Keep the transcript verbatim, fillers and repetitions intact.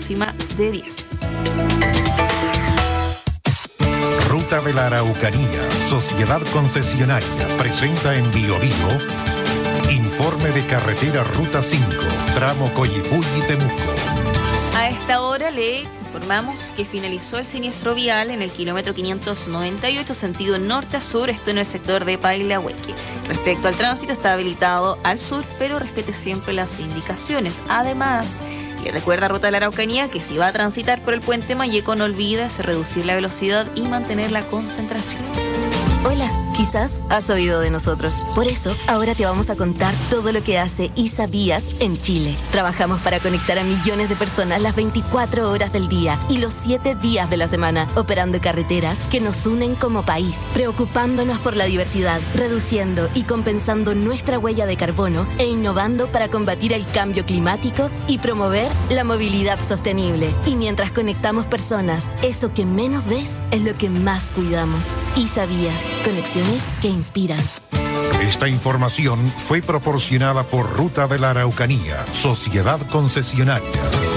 máxima de diez. Ruta de la Araucanía, Sociedad Concesionaria, presenta en Bio Bio informe de carretera Ruta cinco, tramo Coyipulli y Temuco. A esta hora le informamos que finalizó el siniestro vial en el kilómetro quinientos noventa y ocho, sentido norte a sur, esto en el sector de Pailahueque. Respecto al tránsito, está habilitado al sur, pero respete siempre las indicaciones. Además, le recuerda Ruta de la Araucanía que si va a transitar por el puente Mayeco, no olvides reducir la velocidad y mantener la concentración. Hola, quizás has oído de nosotros. Por eso, ahora te vamos a contar todo lo que hace ISABías en Chile. Trabajamos para conectar a millones de personas las veinticuatro horas del día y los siete días de la semana, operando carreteras que nos unen como país, preocupándonos por la diversidad, reduciendo y compensando nuestra huella de carbono e innovando para combatir el cambio climático y promover la movilidad sostenible. Y mientras conectamos personas, eso que menos ves es lo que más cuidamos. ISABías. Conexiones que inspiran. Esta información fue proporcionada por Ruta de la Araucanía, Sociedad Concesionaria.